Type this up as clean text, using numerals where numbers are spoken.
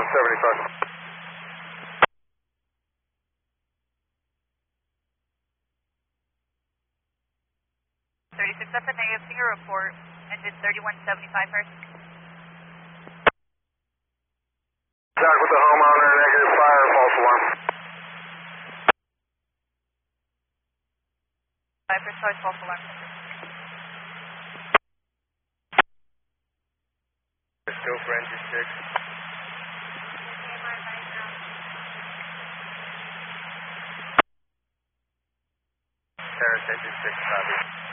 175. 36 up and negative to your report. Engine 3175 first. Contact with the homeowner, negative fire, false alarm. 5 first choice, false alarm. Let's go for engine 6. Paris engine 6, copy.